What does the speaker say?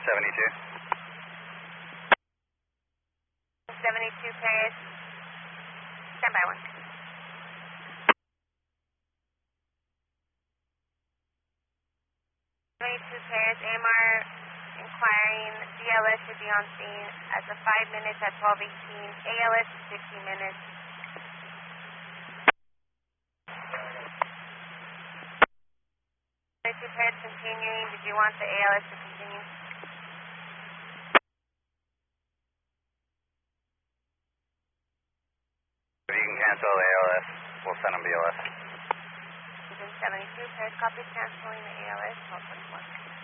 72. 72 Paris. Stand by 1. 72 Paris, AMR inquiring. DLS should be on scene as of 5 minutes at 12:18. ALS is 15 minutes. 72 Paris continuing. Did you want the ALS to continue? If you can cancel the ALS, we'll send them BLS. Within 72 Paris, copy canceling the ALS. 12:21.